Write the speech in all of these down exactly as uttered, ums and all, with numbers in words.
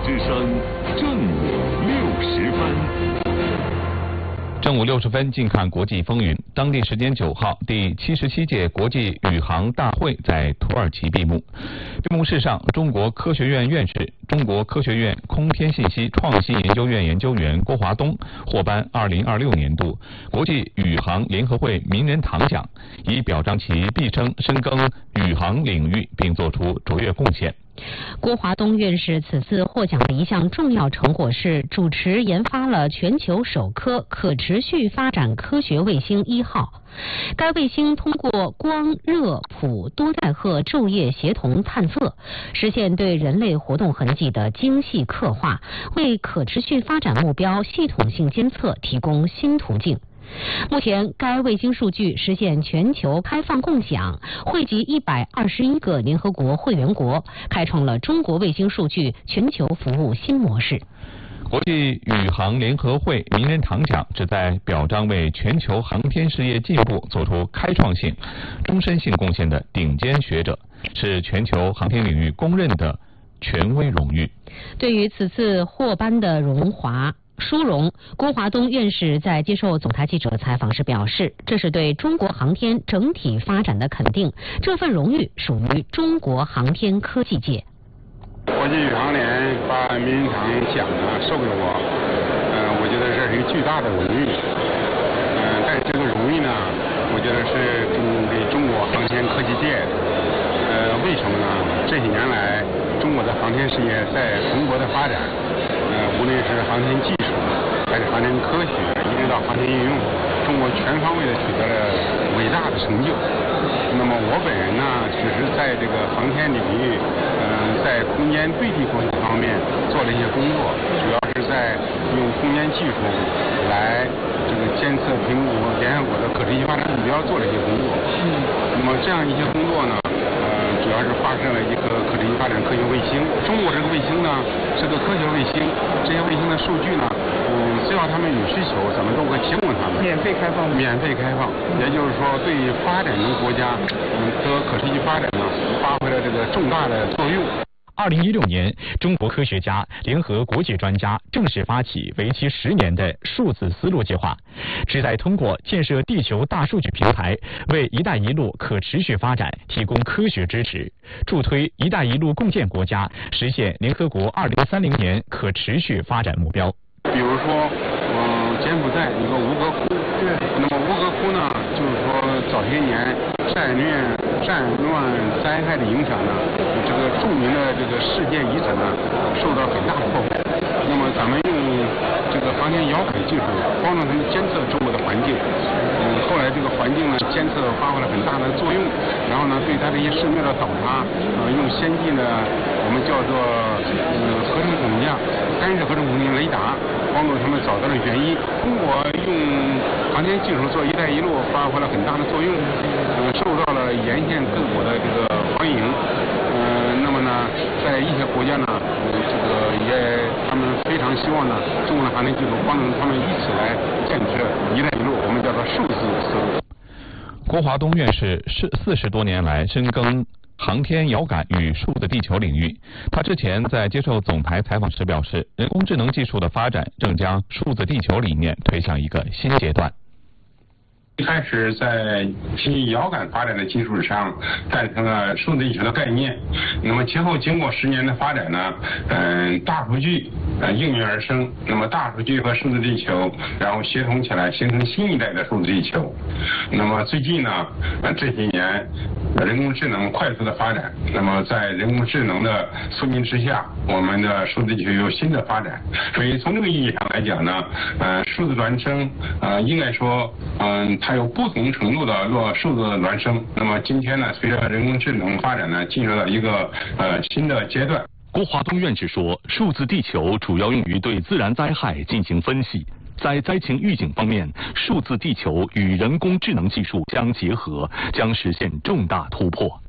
之声正午六十分。 正午六十分，近看国际风云。当地时间九号，第七十七届国际宇航大会在土耳其闭幕。闭幕式上，中国科学院院士、中国科学院空天信息创新研究院研究员郭华东获颁二零二六年度国际宇航联合会名人堂奖，以表彰其毕生深耕宇航领域并作出卓越贡献。 郭华东院士此次获奖的一项重要成果是主持研发了全球首颗可持续发展科学卫星一号。该卫星通过光、热、谱多载荷昼夜协同探测，实现对人类活动痕迹的精细刻画，为可持续发展目标系统性监测提供新途径。目前，该卫星数据实现全球开放共享，汇集一百二十一个联合国会员国，开创了中国卫星数据全球服务新模式。 国际宇航联合会名人堂奖旨在表彰为全球航天事业进步做出开创性、终身性贡献的顶尖学者，是全球航天领域公认的权威荣誉。 对于此次获颁的荣华殊荣，郭华东院士在接受总台记者采访时表示，这是对中国航天整体发展的肯定，这份荣誉属于中国航天科技界。 国际宇航联把名人堂奖呢授给我，呃，我觉得这是一个巨大的荣誉，嗯、呃，但是这个荣誉呢，我觉得是中给中国航天科技界，呃，为什么呢？这些年来，中国的航天事业在蓬勃的发展，呃，无论是航天技术还是航天科学，一直到航天应用，中国全方位的取得了伟大的成就。那么我本人呢，只是在这个航天领域，嗯、呃，在空间对地关系方面做了一些工作，主要是在用空间技术来这个监测评估联合国的可持续发展目标做了一些工作。嗯，那么这样一些工作呢，呃，主要是发射了一个可持续发展科学卫星。中国这个卫星呢是个科学卫星，这些卫星的数据呢，嗯，只要他们有需求，咱们都会提供他们。 免费开放。 免费开放，也就是说，对于发展中国家，嗯，的可持续发展呢，发挥了这个重大的作用。 二零一六年，中国科学家联合国际专家正式发起为期十年的数字丝路计划，旨在通过建设地球大数据平台，为“一带一路”可持续发展提供科学支持，助推“一带一路”共建国家实现联合国二零三零年可持续发展目标。 比如说，嗯，柬埔寨有个吴哥窟，对，那么吴哥窟呢，就是说早些年战乱战乱灾害的影响呢，这个著名的这个世界遗产呢受到很大的破坏。那么咱们用这个航天遥感技术帮助他们监测周围的环境，嗯，后来这个环境呢监测发挥了很大的作用，然后呢对它这些寺庙的倒塌，呃，用先进的我们叫做呃合成孔架、干式合成孔径雷达，帮助他们找到了原因。中国用航天技术做“一带一路”发挥了很大的作用，呃，受到了沿线各国的这个欢迎。呃，那么呢，在一些国家呢，呃、这个也他们非常希望呢，中国的航天技术帮助他们一起来建设“一带一路”，我们叫做数字丝路。 郭华东院士是四十多年来深耕航天遥感与数字地球领域。他之前在接受总台采访时表示，人工智能技术的发展正将数字地球理念推向一个新阶段。 一开始在其遥感发展的基础上诞生了数字地球的概念，那么其后经过十年的发展呢，嗯，大数据呃应运而生，那么大数据和数字地球然后协同起来形成新一代的数字地球。那么最近呢，呃这些年人工智能快速的发展，那么在人工智能的促进之下，我们的数字地球有新的发展。所以从这个意义上来讲呢，呃数字孪生呃应该说嗯。呃它有不同程度的落数字孪生。那么今天呢，随着人工智能发展呢，进入了一个呃新的阶段。 郭华东院士说，数字地球主要用于对自然灾害进行分析，在灾情预警方面，数字地球与人工智能技术相结合，将实现重大突破。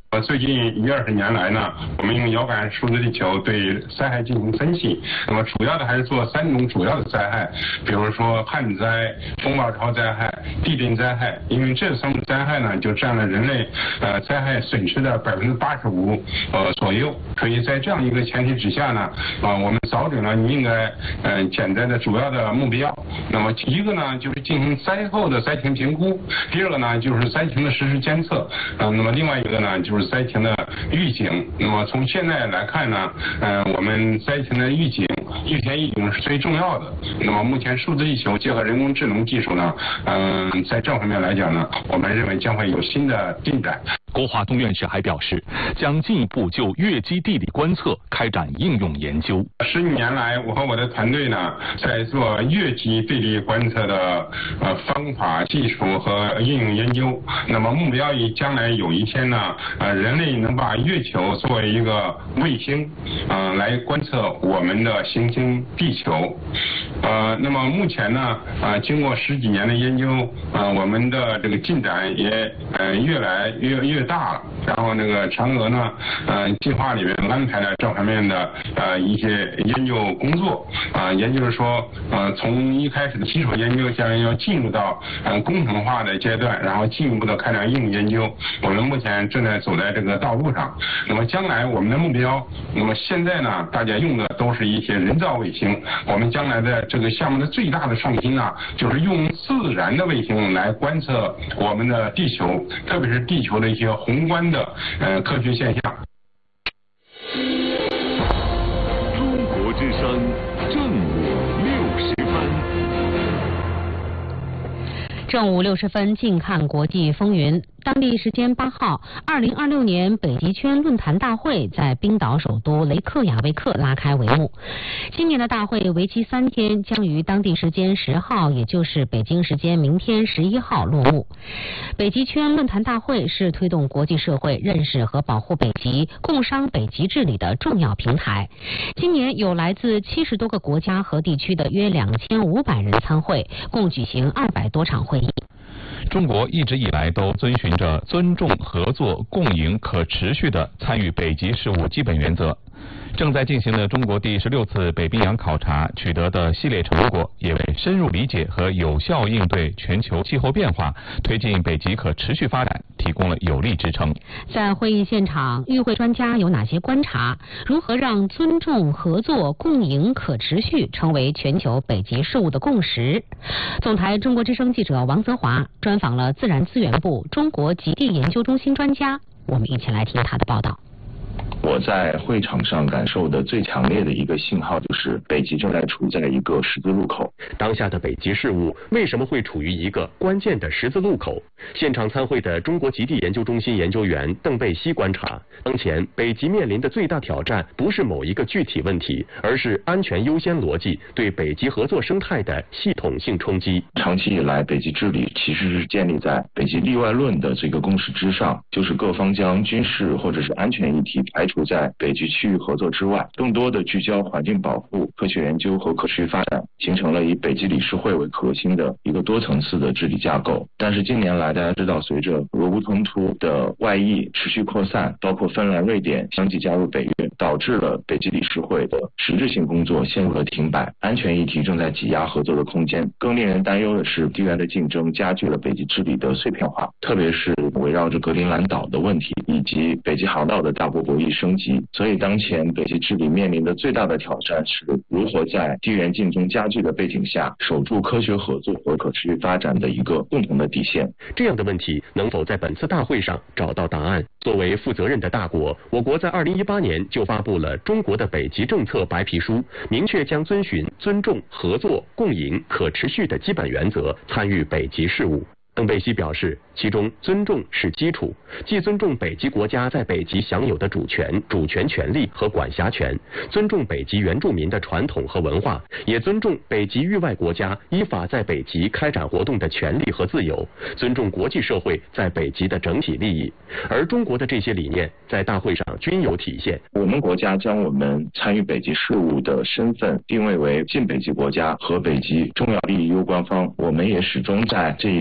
呃，最近一二十年来呢，我们用遥感数字地球对灾害进行分析。那么主要的还是做三种主要的灾害，比如说旱灾、风暴潮灾害、地震灾害。因为这三种灾害呢，就占了人类呃灾害损失的百分之八十五呃左右。所以在这样一个前提之下呢，啊、呃，我们早准了应该呃减灾的主要的目标。那么一个呢，就是进行灾后的灾情评估；第二个呢，就是灾情的实时监测。呃，那么另外一个呢，就是灾情的预警。那么从现在来看呢，呃，我们灾情的预警、预前预警是最重要的。那么目前数字地球结合人工智能技术呢，嗯、呃，在这方面来讲呢，我们认为将会有新的进展。 郭华东院士还表示，将进一步就月基地理观测开展应用研究。 十几年来，我和我的团队呢，在做月基地理观测的呃方法、技术和应用研究。那么目标以将来有一天呢，呃，人类能把月球作为一个卫星，呃，来观测我们的行星地球。呃，那么目前呢，呃，经过十几年的研究，呃，我们的这个进展也呃越来越越大了。然后那个嫦娥呢，呃，计划里面安排了这方面的呃一些研究工作，啊、呃，也就是说，呃，从一开始的基础研究，将来要进入到呃工程化的阶段，然后进一步的开展应用研究。我们目前正在走在这个道路上。那么将来我们的目标，那么现在呢，大家用的都是一些人造卫星。我们将来的这个项目的最大的创新呢，就是用自然的卫星来观测我们的地球，特别是地球的一些宏观的呃科学现象。 中国之声正午六十分。 正午六十分，近看国际风云。当地时间八号，二零二六年北极圈论坛大会在冰岛首都雷克雅未克拉开帷幕。今年的大会为期三天，将于当地时间十号，也就是北京时间明天十一号落幕。北极圈论坛大会是推动国际社会认识和保护北极、共商北极治理的重要平台。今年有来自七十多个国家和地区的约两千五百人参会，共举行二百多场会议。 中国一直以来都遵循着尊重、合作、共赢、可持续的参与北极事务基本原则。正在进行的中国第十六次北冰洋考察取得的系列成果，也为深入理解和有效应对全球气候变化、推进北极可持续发展提供了有力支撑。 在会议现场，与会专家有哪些观察？如何让尊重、合作、共赢、可持续成为全球北极事务的共识？总台中国之声记者王泽华专访了自然资源部中国极地研究中心专家，我们一起来听他的报道。 我在会场上感受的最强烈的一个信号就是，北极正在处在一个十字路口。 当下的北极事务为什么会处于一个关键的十字路口？现场参会的中国极地研究中心研究员邓贝西观察，当前北极面临的最大挑战不是某一个具体问题，而是安全优先逻辑对北极合作生态的系统性冲击。 长期以来，北极治理其实是建立在北极例外论的这个共识之上，就是各方将军事或者是安全议题排除在北极区域合作之外，更多的聚焦环境保护、科学研究和可持续发展，形成了以北极理事会为核心的一个多层次的治理架构。但是近年来，大家知道，随着俄乌冲突的外溢持续扩散，包括芬兰、瑞典相继加入北约，导致了北极理事会的实质性工作陷入了停摆，安全议题正在挤压合作的空间。更令人担忧的是，地缘的竞争加剧了北极治理的碎片化，特别是围绕着格陵兰岛的问题以及北极航道的大国博弈升级。所以当前北极治理面临的最大的挑战是如何在地缘竞争加剧的背景下，守住科学合作和可持续发展的一个共同的底线。 这样的问题能否在本次大会上找到答案？作为负责任的大国，我国在二零一八年就发布了中国的北极政策白皮书，明确将遵循尊重、合作、共赢、可持续的基本原则参与北极事务。邓贝西表示，其中尊重是基础，既尊重北极国家在北极享有的主权、主权权利和管辖权，尊重北极原住民的传统和文化，也尊重北极域外国家依法在北极开展活动的权利和自由，尊重国际社会在北极的整体利益。而中国的这些理念在大会上均有体现。 我们国家将我们参与北极事务的身份定位为近北极国家和北极重要利益攸关方，我们也始终在这一个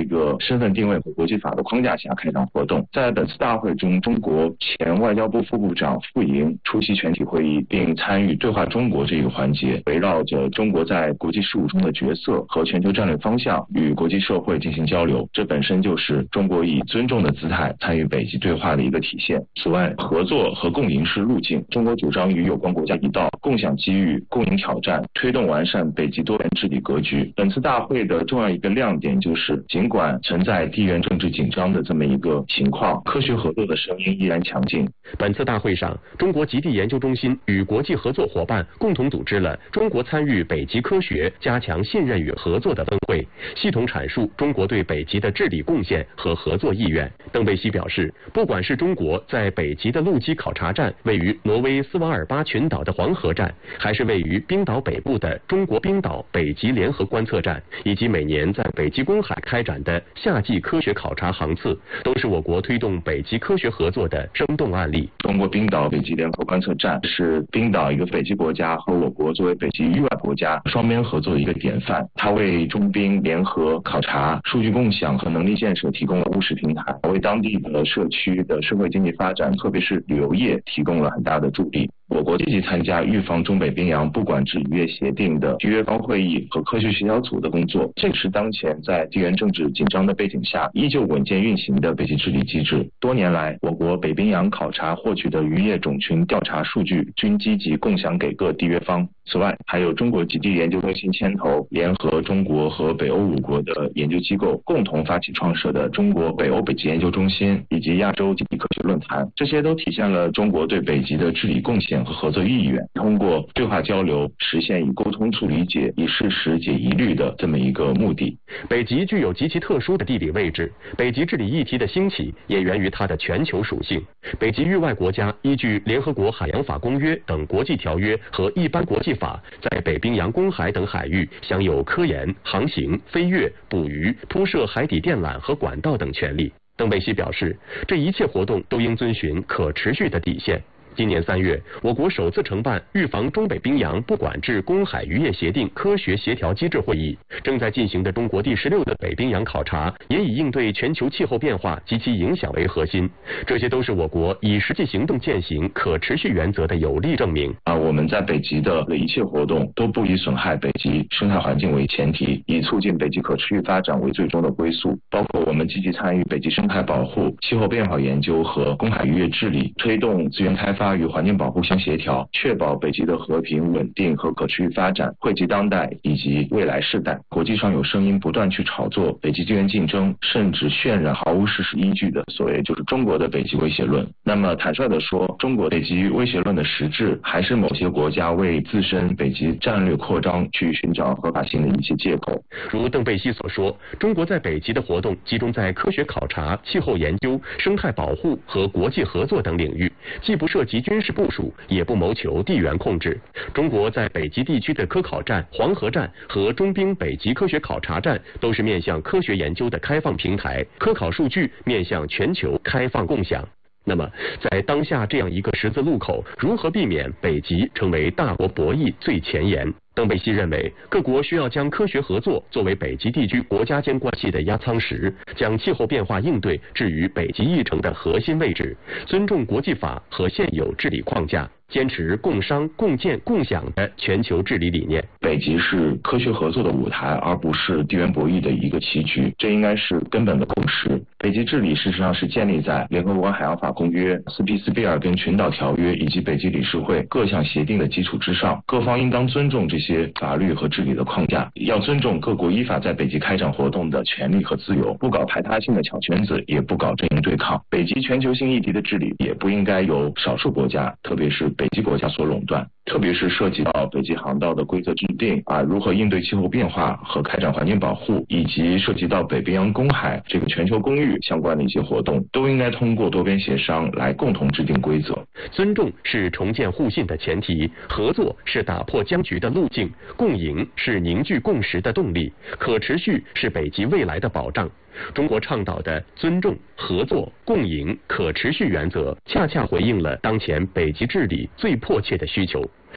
身份定位和国际法的框架下开展活动。在本次大会中，中国前外交部副部长傅莹出席全体会议，并参与对话中国这个环节，围绕着中国在国际事务中的角色和全球战略方向与国际社会进行交流。这本身就是中国以尊重的姿态参与北极对话的一个体现。此外，合作和共赢是路径，中国主张与有关国家一道，共享机遇，共赢挑战，推动完善北极多元治理格局。本次大会的重要一个亮点就是，尽管存在地缘政治紧张的这么一个情况，科学合作的声音依然强劲。 本次大会上，中国极地研究中心与国际合作伙伴共同组织了中国参与北极科学、加强信任与合作的分会，系统阐述中国对北极的治理贡献和合作意愿。邓贝西表示，不管是中国在北极的陆基考察站，位于挪威斯瓦尔巴群岛的黄河站，还是位于冰岛北部的中国冰岛北极联合观测站，以及每年在北极公海开展的夏季科学考察航次，都是我国推动北极科学合作的生动案例。 中国冰岛北极联合观测站是冰岛一个北极国家和我国作为北极域外国家双边合作的一个典范，它为中冰联合考察、数据共享和能力建设提供了务实平台，为当地的社区的社会经济发展，特别是旅游业提供了很大的助力。我国积极参加预防中北冰洋不管制渔业协定的缔约方会议和科学协调组的工作，这是当前在地缘政治紧张的背景下依旧稳健运行的北极治理机制。多年来，我国北冰洋考察获取的渔业种群调查数据均积极共享给各缔约方。此外，还有中国极地研究中心牵头，联合中国和北欧五国的研究机构共同发起创设的中国北欧北极研究中心以及亚洲极地科学论坛，这些都体现了中国对北极的治理贡献和合作意愿，通过对话交流实现以沟通促理解、以事实解疑虑的这么一个目的。 北极具有极其特殊的地理位置，北极治理议题的兴起也源于它的全球属性。北极域外国家依据联合国海洋法公约等国际条约和一般国际法，在北冰洋公海等海域享有科研、航行、飞越、捕鱼、铺设海底电缆和管道等权利。邓贝西表示，这一切活动都应遵循可持续的底线。今年三月，我国首次承办预防中北冰洋不管制公海渔业协定科学协调机制会议。正在进行的中国第十六的北冰洋考察，也以应对全球气候变化及其影响为核心。这些都是我国以实际行动践行可持续原则的有力证明。 啊，我们在北极的一切活动都不以损害北极生态环境为前提，以促进北极可持续发展为最终的归宿。包括我们积极参与北极生态保护、气候变化研究和公海渔业治理，推动资源开发与环境保护相协调，确保北极的和平稳定和可持续发展，惠及当代以及未来世代。国际上有声音不断去炒作北极资源竞争，甚至渲染毫无事实依据的所谓就是中国的北极威胁论。那么坦率地说，中国北极威胁论的实质还是某些国家为自身北极战略扩张去寻找合法性的一些借口。 如邓贝西所说，中国在北极的活动集中在科学考察、气候研究、生态保护和国际合作等领域，既不涉及军事部署，也不谋求地缘控制。中国在北极地区的科考站、黄河站和中冰北极科学考察站都是面向科学研究的开放平台，科考数据面向全球开放共享。那么，在当下这样一个十字路口，如何避免北极成为大国博弈最前沿？邓贝西认为，各国需要将科学合作作为北极地区国家间关系的压舱石，将气候变化应对置于北极议程的核心位置，尊重国际法和现有治理框架，坚持共商、共建、共享的全球治理理念。 北极是科学合作的舞台，而不是地缘博弈的一个棋局，这应该是根本的共识。北极治理事实上是建立在联合国海洋法公约、斯皮斯比尔根群岛条约以及北极理事会各项协定的基础之上，各方应当尊重这些法律和治理的框架，要尊重各国依法在北极开展活动的权利和自由，不搞排他性的小圈子，也不搞阵营对抗。北极全球性议题的治理也不应该由少数国家，特别是北极国家所垄断。特别是涉及到北极航道的规则制定啊，如何应对气候变化和开展环境保护，以及涉及到北冰洋公海这个全球公域相关的一些活动，都应该通过多边协商来共同制定规则。 尊重是重建互信的前提，合作是打破僵局的路径，共赢是凝聚共识的动力，可持续是北极未来的保障。中国倡导的尊重、合作、共赢、可持续原则，恰恰回应了当前北极治理最迫切的需求。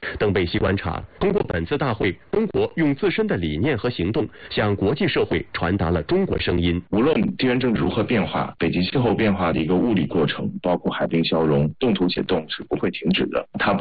邓贝西观察，通过本次大会，中国用自身的理念和行动向国际社会传达了中国声音。 无论地缘政治如何变化，北极气候变化的一个物理过程，包括海冰消融、冻土解冻是不会停止的，它不